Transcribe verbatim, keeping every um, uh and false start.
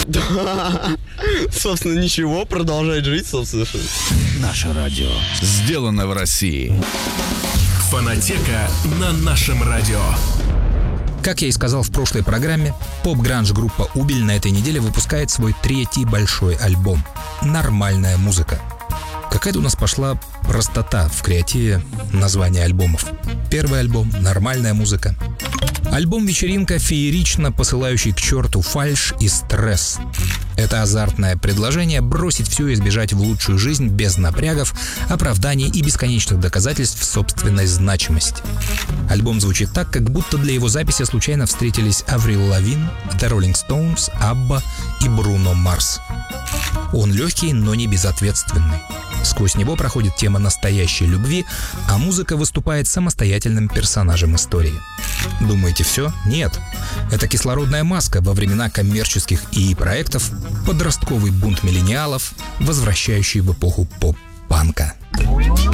Собственно, ничего, продолжает жить, собственно. Наше радио сделано в России. Фонотека на нашем радио. Как я и сказал в прошлой программе, поп-гранж-группа «Убель» на этой неделе выпускает свой третий большой альбом «Нормальная музыка». Какая-то у нас пошла простота в креативе названия альбомов. Первый альбом «Нормальная музыка». Альбом-вечеринка, феерично посылающий к черту фальшь и стресс. Это азартное предложение бросить все и сбежать в лучшую жизнь без напрягов, оправданий и бесконечных доказательств собственной значимости. Альбом звучит так, как будто для его записи случайно встретились Аврил Лавин, The Rolling Stones, Абба и Бруно Марс. Он легкий, но не безответственный. Сквозь него проходит тема настоящей любви, а музыка выступает самостоятельным персонажем истории. Думаете, все? Нет. Это кислородная маска во времена коммерческих и и проектов, подростковый бунт миллениалов, возвращающий в эпоху поп-панка.